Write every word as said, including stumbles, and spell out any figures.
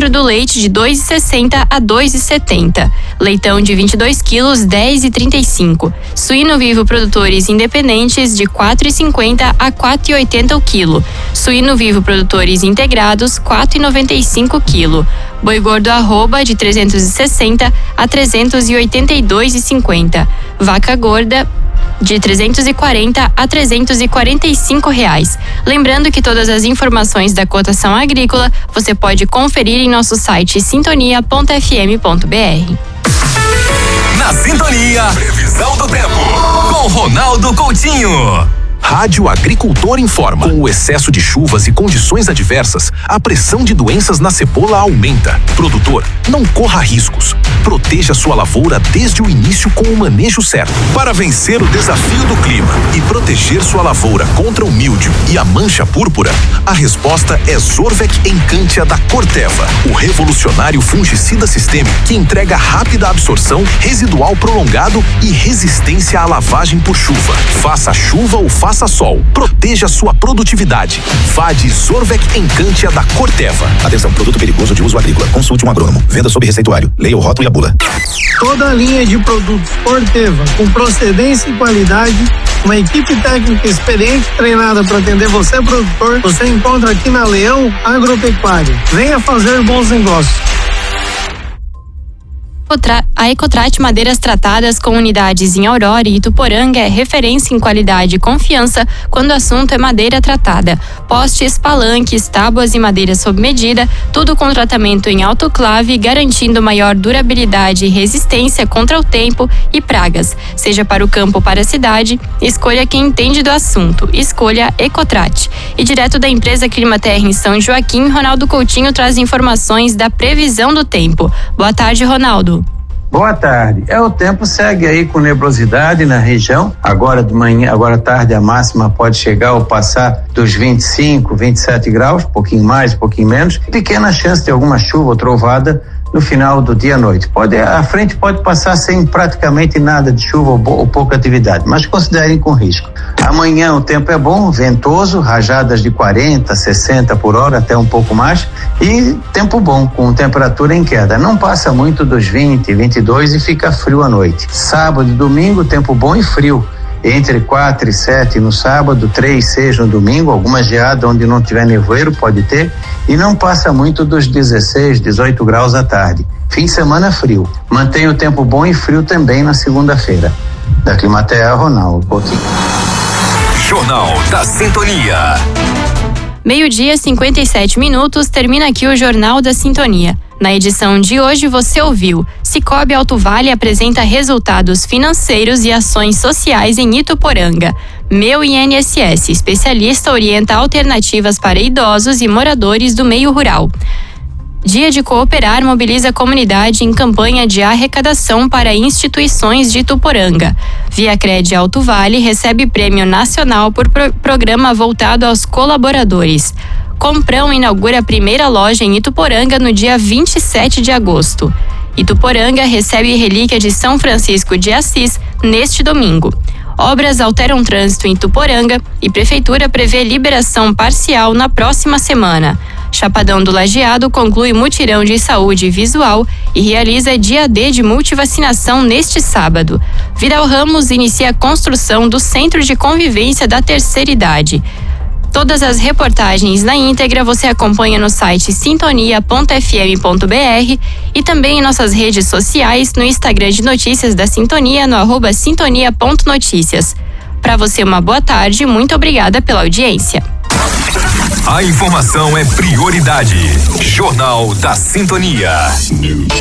litro do leite de dois e sessenta a dois e setenta. Leitão de vinte e dois quilos, dez e trinta e cinco. Suíno vivo produtores independentes de quatro e cinquenta a quatro e oitenta o quilo. Suíno vivo produtores integrados, quatro e noventa e cinco o quilo. Boi gordo arroba de trezentos e sessenta a trezentos e oitenta e dois e cinquenta. Vaca gorda de trezentos e quarenta a trezentos e quarenta e cinco reais. Lembrando que todas as informações da cotação agrícola você pode conferir em nosso site sintonia ponto f m ponto b r. Na Sintonia, previsão do tempo com Ronaldo Coutinho. Rádio Agricultor informa. Com o excesso de chuvas e condições adversas, a pressão de doenças na cebola aumenta. Produtor, não corra riscos. Proteja sua lavoura desde o início com o manejo certo. Para vencer o desafio do clima e proteger sua lavoura contra o míldio e a mancha púrpura, a resposta é Zorvec Encantia da Corteva, o revolucionário fungicida sistêmico que entrega rápida absorção, residual prolongado e resistência à lavagem por chuva. Faça chuva ou faça Faça sol, proteja sua produtividade. Vade Zorvec Encantia da Corteva. Atenção, produto perigoso de uso agrícola. Consulte um agrônomo. Venda sob receituário. Leia o rótulo e a bula. Toda a linha de produtos Corteva, com procedência e qualidade, uma equipe técnica experiente treinada para atender você, produtor, você encontra aqui na Leão Agropecuária. Venha fazer bons negócios. A Ecotrate Madeiras Tratadas com unidades em Aurora e Ituporanga é referência em qualidade e confiança quando o assunto é madeira tratada. Postes, palanques, tábuas e madeira sob medida, tudo com tratamento em autoclave, garantindo maior durabilidade e resistência contra o tempo e pragas. Seja para o campo ou para a cidade, escolha quem entende do assunto. Escolha Ecotrate. E direto da empresa Climaterra em São Joaquim, Ronaldo Coutinho traz informações da previsão do tempo. Boa tarde, Ronaldo. Boa tarde. É, o tempo segue aí com nebulosidade na região. Agora de manhã, agora à tarde a máxima pode chegar ou passar dos vinte e cinco, vinte e sete graus, um pouquinho mais, um pouquinho menos. Pequena chance de alguma chuva ou trovada no final do dia à noite. Pode, a frente pode passar sem praticamente nada de chuva ou, ou pouca atividade, mas considerem com risco. Amanhã o tempo é bom, ventoso, rajadas de quarenta, sessenta por hora, até um pouco mais, e tempo bom, com temperatura em queda. Não passa muito dos vinte, vinte e dois e fica frio à noite. Sábado e domingo, tempo bom e frio. Entre quatro e sete no sábado, três, seis no domingo, alguma geada onde não tiver nevoeiro pode ter, e não passa muito dos dezesseis, dezoito graus à tarde. Fim de semana frio. Mantém o tempo bom e frio também na segunda-feira. Da Climaterra, Ronaldo Coutinho. Jornal da Sintonia. Meio-dia, cinquenta e sete minutos, termina aqui o Jornal da Sintonia. Na edição de hoje você ouviu: Cicobi Alto Vale apresenta resultados financeiros e ações sociais em Ituporanga. Meu I N S S, especialista, orienta alternativas para idosos e moradores do meio rural. Dia de Cooperar mobiliza a comunidade em campanha de arrecadação para instituições de Ituporanga. Viacred Alto Vale recebe prêmio nacional por pro- programa voltado aos colaboradores. Comprão inaugura a primeira loja em Ituporanga no dia vinte e sete de agosto. Ituporanga recebe relíquia de São Francisco de Assis neste domingo. Obras alteram trânsito em Ituporanga e Prefeitura prevê liberação parcial na próxima semana. Chapadão do Lajeado conclui mutirão de saúde visual e realiza dia D de multivacinação neste sábado. Vidal Ramos inicia a construção do Centro de Convivência da Terceira Idade. Todas as reportagens na íntegra você acompanha no site sintonia ponto f m ponto b r e também em nossas redes sociais, no Instagram de Notícias da Sintonia, no arroba sintonia ponto notícias. Para você, uma boa tarde, muito obrigada pela audiência. A informação é prioridade. Jornal da Sintonia.